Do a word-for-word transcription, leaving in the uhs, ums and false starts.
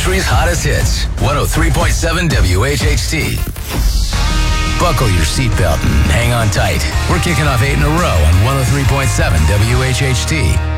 country's hottest hits. one oh three point seven W H H T. Buckle your seatbelt and hang on tight. We're kicking off eight in a row on one oh three point seven W H H T.